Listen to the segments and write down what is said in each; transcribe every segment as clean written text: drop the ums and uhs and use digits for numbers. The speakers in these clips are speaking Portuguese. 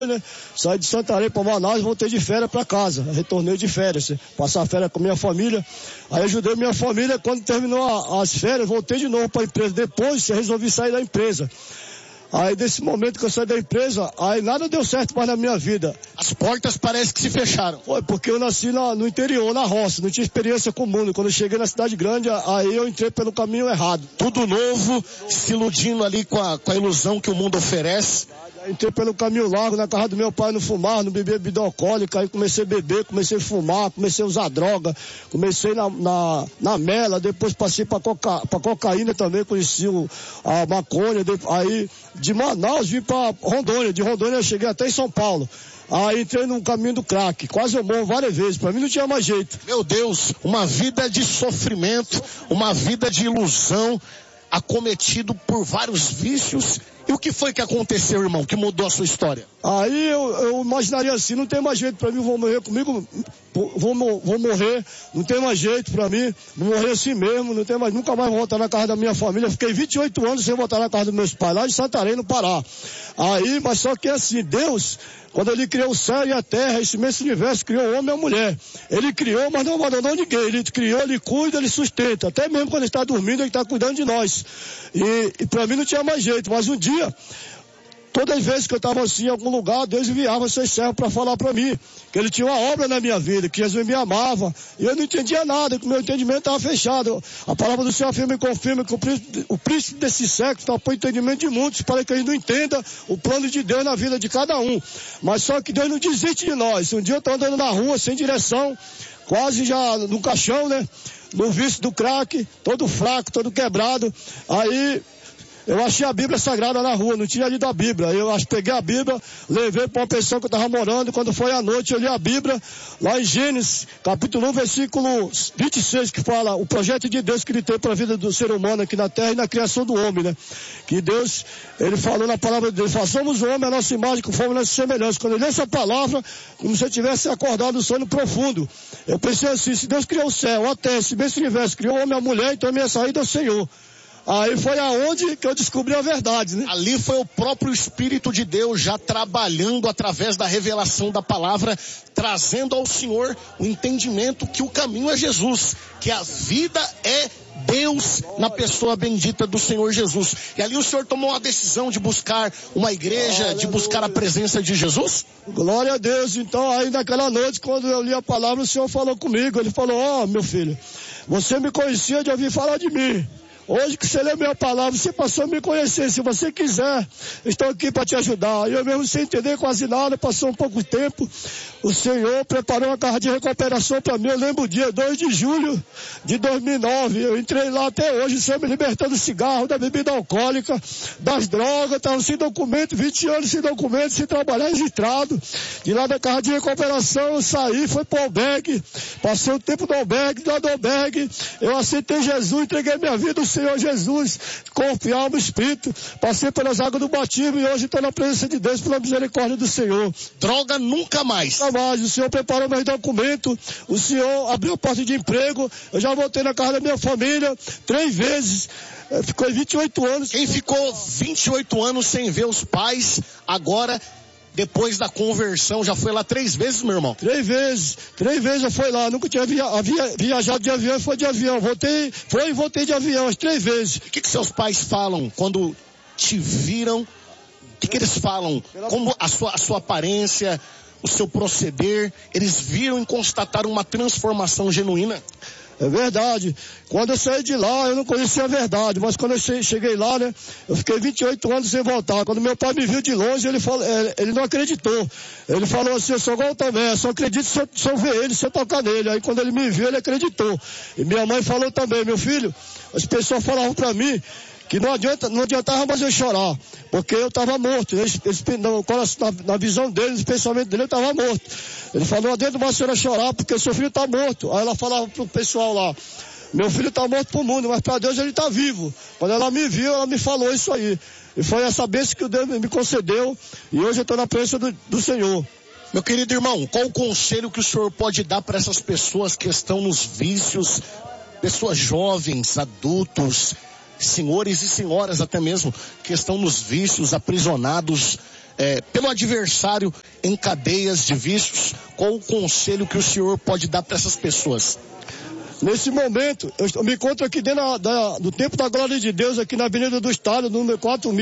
né? Saí de Santarém para Manaus, voltei de férias para casa, retornei de férias, passar férias com minha família, aí ajudei minha família, quando terminou as férias, voltei de novo para a empresa, depois resolvi sair da empresa. Aí desse momento que eu saí da empresa, aí nada deu certo mais na minha vida. As portas parece que se fecharam. Foi porque eu nasci no interior, na roça, não tinha experiência com o mundo. Quando eu cheguei na cidade grande, aí eu entrei pelo caminho errado. Tudo novo, se iludindo ali com a ilusão que o mundo oferece. Aí entrei pelo caminho largo, na casa do meu pai, não fumar, não beber bebida alcoólica, aí comecei a beber, comecei a fumar, comecei a usar droga, comecei na mela, depois passei pra cocaína também, conheci a maconha, aí de Manaus vim pra Rondônia, de Rondônia eu cheguei até em São Paulo. Aí entrei no caminho do crack, quase eu morro várias vezes, pra mim não tinha mais jeito. Meu Deus, uma vida de sofrimento, uma vida de ilusão, acometido por vários vícios. E o que foi que aconteceu, irmão, que mudou a sua história? Aí eu imaginaria assim, não tem mais jeito pra mim, vou morrer comigo, vou morrer, não tem mais jeito pra mim, vou morrer assim mesmo, não tem mais, nunca mais vou voltar na casa da minha família. Fiquei 28 anos sem voltar na casa dos meus pais, lá de Santarém, no Pará. Aí, mas só que assim, Deus, quando ele criou o céu e a terra, esse imenso universo, criou o homem e a mulher. Ele criou, mas não abandonou ninguém. Ele criou, ele cuida, ele sustenta. Até mesmo quando ele está dormindo, ele está cuidando de nós. E para mim não tinha mais jeito. Mas um dia, todas as vezes que eu estava assim em algum lugar, Deus enviava seus servos para falar para mim que ele tinha uma obra na minha vida, que Jesus me amava. E eu não entendia nada, que o meu entendimento estava fechado. A palavra do Senhor afirma e confirma que o príncipe desse século está para o entendimento de muitos, para que a gente não entenda o plano de Deus na vida de cada um. Mas só que Deus não desiste de nós. Um dia eu estou andando na rua, sem direção, quase já no caixão, né? No vício do crack, todo fraco, todo quebrado. Aí eu achei a Bíblia Sagrada na rua, não tinha lido a Bíblia. Peguei a Bíblia, levei para uma pessoa que eu estava morando. Quando foi à noite, eu li a Bíblia, lá em Gênesis, capítulo 1, versículo 26, que fala o projeto de Deus que ele tem para a vida do ser humano aqui na terra e na criação do homem, né? Que Deus, ele falou na palavra dele, façamos o homem a nossa imagem, conforme a nossa semelhança. Quando eu li essa palavra, como se eu tivesse acordado do sono profundo. Eu pensei assim, se Deus criou o céu, a terra, esse mesmo universo, criou o homem e a mulher, então a minha saída é o Senhor. Aí foi aonde que eu descobri a verdade, né? Ali foi o próprio Espírito de Deus já trabalhando através da revelação da palavra, trazendo ao Senhor o entendimento que o caminho é Jesus, que a vida é Deus na pessoa bendita do Senhor Jesus. E ali o Senhor tomou a decisão de buscar uma igreja, de buscar a presença de Jesus? Glória a Deus. Então aí naquela noite, quando eu li a palavra, o Senhor falou comigo. Ele falou, meu filho, você me conhecia de ouvir falar de mim. Hoje que você lê minha palavra, você passou a me conhecer. Se você quiser, estou aqui para te ajudar. Eu mesmo sem entender quase nada, passou um pouco tempo. O Senhor preparou uma carta de recuperação para mim. Eu lembro o dia 2 de julho de 2009. Eu entrei lá até hoje, o Senhor me libertando do cigarro, da bebida alcoólica, das drogas. Estava sem documento, 20 anos sem documento, sem trabalhar, registrado. De lá da carta de recuperação eu saí, fui para o albergue. Passei o tempo no albergue, lá do albergue. Eu aceitei Jesus, entreguei minha vida ao Senhor Jesus, confiar no Espírito, passei pelas águas do batismo e hoje estou na presença de Deus pela misericórdia do Senhor. Droga nunca mais. Nunca mais. O Senhor preparou meus documentos, o Senhor abriu a porta de emprego, eu já voltei na casa da minha família 3 vezes. Ficou 28 anos. Quem ficou 28 anos sem ver os pais, agora, depois da conversão, já foi lá 3 vezes, meu irmão? 3 vezes eu fui lá, nunca tinha viajado de avião, foi de avião, voltei de avião as 3 vezes. O que seus pais falam quando te viram? O que eles falam? Como a sua aparência, o seu proceder, eles viram e constataram uma transformação genuína? É verdade. Quando eu saí de lá, eu não conhecia a verdade, mas quando eu cheguei lá, né, eu fiquei 28 anos sem voltar. Quando meu pai me viu de longe, ele não acreditou. Ele falou assim, eu sou igual o Tomé, só acredito se eu ver ele, se eu tocar nele. Aí quando ele me viu, ele acreditou. E minha mãe falou também, meu filho, as pessoas falavam pra mim que não adiantava mais eu chorar, porque eu estava morto. Na visão dele, no pensamento dele, eu estava morto. Ele falou, não adianta mais a senhora chorar, porque seu filho está morto. Aí ela falava pro pessoal lá, meu filho está morto pro mundo, mas para Deus ele está vivo. Quando ela me viu, ela me falou isso aí. E foi essa bênção que Deus me concedeu, e hoje eu estou na presença do Senhor. Meu querido irmão, qual o conselho que o senhor pode dar para essas pessoas que estão nos vícios, pessoas jovens, adultos, senhores e senhoras até mesmo, que estão nos vícios, aprisionados? pelo adversário em cadeias de vícios? Qual o conselho que o senhor pode dar para essas pessoas? Nesse momento, eu me encontro aqui dentro do Templo da Glória de Deus, aqui na Avenida do Estado, número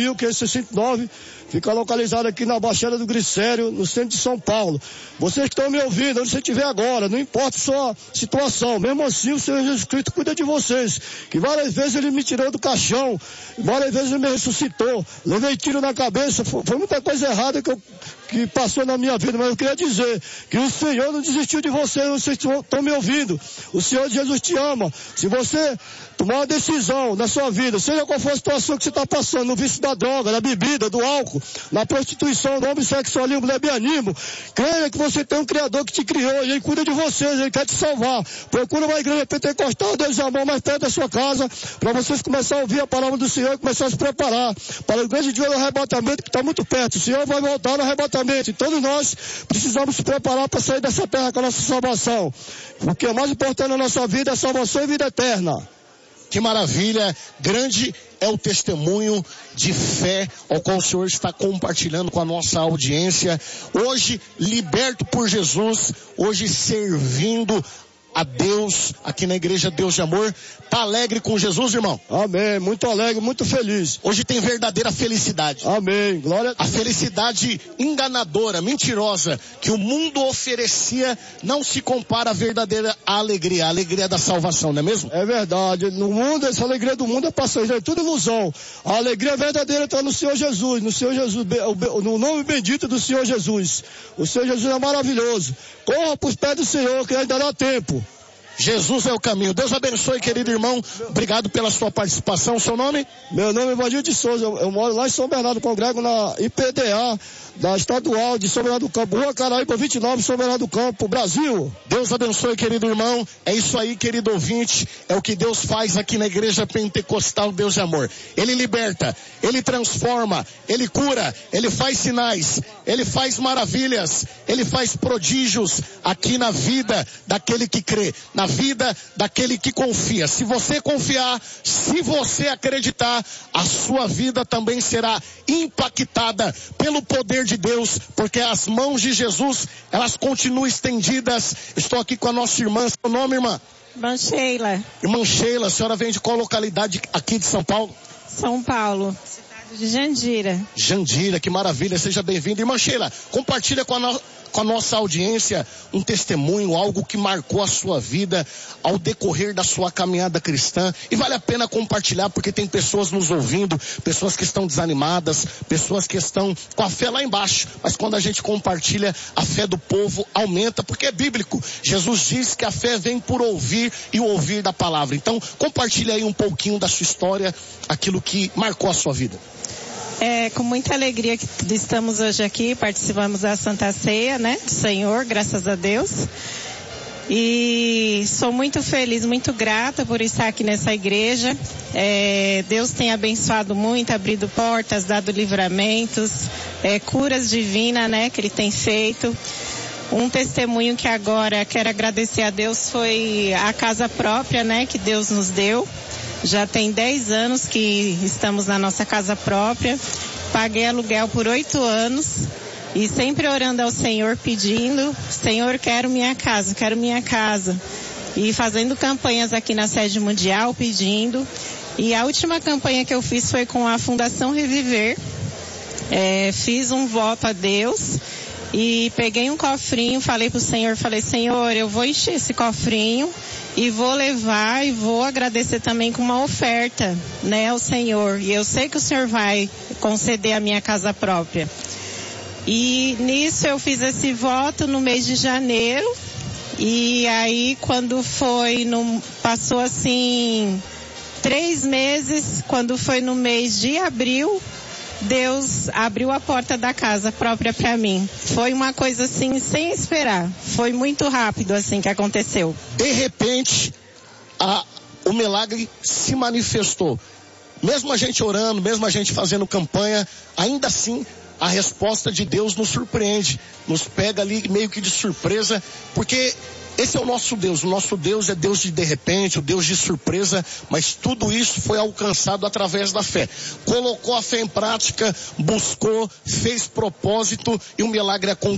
4.569, fica localizado aqui na Baixada do Glicério, no centro de São Paulo. Vocês que estão me ouvindo, onde você estiver agora, não importa a sua situação, mesmo assim o Senhor Jesus Cristo cuida de vocês, que várias vezes Ele me tirou do caixão, várias vezes Ele me ressuscitou, levei tiro na cabeça, foi muita coisa errada que passou na minha vida, mas eu queria dizer que o Senhor não desistiu de vocês estão me ouvindo. O Senhor Jesus te ama. Se você tomar uma decisão na sua vida, seja qual for a situação que você está passando, no vício da droga, da bebida, do álcool, na prostituição, no homossexualismo, lesbianismo, creia que você tem um Criador que te criou e Ele cuida de vocês, Ele quer te salvar. Procura uma igreja pentecostal, Deus de amor, mais perto da sua casa, para vocês começarem a ouvir a palavra do Senhor e começar a se preparar para o grande dia do arrebatamento que está muito perto. O Senhor vai voltar no arrebatamento e todos nós precisamos se preparar para sair dessa terra com a nossa salvação. O que é mais importante na nossa vida é salvação e vida eterna. Que maravilha, grande é o testemunho de fé ao qual o Senhor está compartilhando com a nossa audiência. Hoje, liberto por Jesus, hoje servindo a Deus, aqui na igreja Deus de Amor. Tá alegre com Jesus, irmão? Amém, muito alegre, muito feliz. Hoje tem verdadeira felicidade. Amém, glória a Deus. A felicidade enganadora, mentirosa, que o mundo oferecia, não se compara à verdadeira alegria, a alegria da salvação, não é mesmo? É verdade, no mundo, essa alegria do mundo é passageira, é tudo ilusão. A alegria verdadeira está no Senhor Jesus, no nome bendito do Senhor Jesus. O Senhor Jesus é maravilhoso. Corra para os pés do Senhor, que ainda dá tempo. Jesus é o caminho. Deus abençoe, querido irmão. Obrigado pela sua participação. O seu nome? Meu nome é Evangelho de Souza. Eu moro lá em São Bernardo, congrego na IPDA, da Estadual de São Bernardo do Campo, Rua Caraíba 29, São Bernardo do Campo, Brasil. Deus abençoe, querido irmão. É isso aí, querido ouvinte. É o que Deus faz aqui na Igreja Pentecostal Deus de Amor. Ele liberta, Ele transforma, Ele cura, Ele faz sinais, Ele faz maravilhas, Ele faz prodígios aqui na vida daquele que crê, na vida daquele que confia. Se você confiar, se você acreditar, a sua vida também será impactada pelo poder de Deus, porque as mãos de Jesus, elas continuam estendidas. Estou aqui com a nossa irmã. Seu nome, irmã? Irmã Sheila. Irmã Sheila, a senhora vem de qual localidade aqui de São Paulo? São Paulo, cidade de Jandira. Jandira, que maravilha, seja bem-vinda. Irmã Sheila, compartilha com a nossa audiência um testemunho, algo que marcou a sua vida ao decorrer da sua caminhada cristã. E vale a pena compartilhar, porque tem pessoas nos ouvindo, pessoas que estão desanimadas, pessoas que estão com a fé lá embaixo. Mas quando a gente compartilha, a fé do povo aumenta, porque é bíblico. Jesus diz que a fé vem por ouvir e o ouvir da palavra. Então, compartilha aí um pouquinho da sua história, aquilo que marcou a sua vida. É com muita alegria que estamos hoje aqui, participamos da Santa Ceia, né, do Senhor, graças a Deus. E sou muito feliz, muito grata por estar aqui nessa igreja. Deus tem abençoado muito, abrido portas, dado livramentos, curas divinas, né, que Ele tem feito. Um testemunho que agora quero agradecer a Deus foi a casa própria, né, que Deus nos deu. Já tem 10 anos que estamos na nossa casa própria. Paguei aluguel por 8 anos e sempre orando ao Senhor, pedindo: Senhor, quero minha casa, quero minha casa. E fazendo campanhas aqui na sede mundial, pedindo. E a última campanha que eu fiz foi com a Fundação Reviver. Fiz um voto a Deus e peguei um cofrinho, falei pro Senhor, Senhor, eu vou encher esse cofrinho e vou levar e vou agradecer também com uma oferta, né, ao Senhor. E eu sei que o Senhor vai conceder a minha casa própria. E nisso eu fiz esse voto no mês de janeiro. E aí quando passou assim 3 meses, quando foi no mês de abril, Deus abriu a porta da casa própria para mim. Foi uma coisa assim, sem esperar. Foi muito rápido assim que aconteceu. De repente, o milagre se manifestou. Mesmo a gente orando, mesmo a gente fazendo campanha, ainda assim, a resposta de Deus nos surpreende, nos pega ali meio que de surpresa, porque esse é o nosso Deus é Deus de repente, o Deus de surpresa, mas tudo isso foi alcançado através da fé. Colocou a fé em prática, buscou, fez propósito e o milagre aconteceu.